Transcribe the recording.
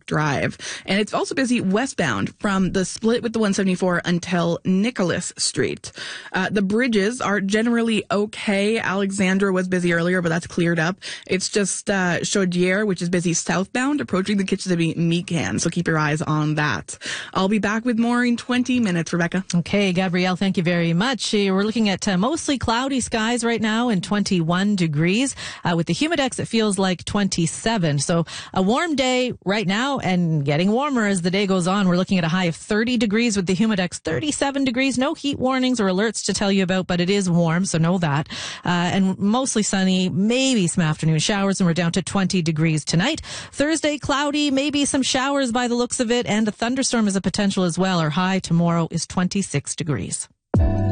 Drive. And it's also busy westbound from the split with the 174 until Nicholas Street. The bridges are generally okay. Alexandra was busy earlier, but that's cleared up. It's just Chaudière, which is busy southbound, approaching the Kitchissippi Mecan. So keep your eyes on that. I'll be back with more in 20 minutes, Rebecca. Okay, Gabrielle, thank you very much. We're looking at mostly cloudy skies right now and 21 degrees. With the Humidex, it feels like 27. So a warm day right now and getting warmer as the day goes on. We're looking at a high of 30 degrees with the Humidex, 37 degrees. No heat warnings or alerts to tell you about, but it is warm, so know that. And mostly sunny, maybe some afternoon showers, and we're down to 20 degrees tonight. Thursday, cloudy, maybe some showers by the looks of it, and a thunderstorm is a potential as well. Our high tomorrow is 26 degrees.